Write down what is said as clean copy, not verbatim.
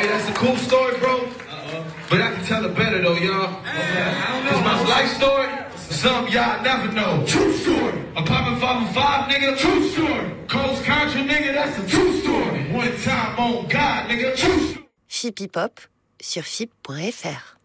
Hey, that's a cool story, bro. But I can tell it better, though, y'all. Cause my life story, something y'all never know. True story. Apartment 505, nigga. True story. Coast Country, nigga. That's a true story. One time on God, nigga. True story. FIP Hip Hop sur FIP.fr.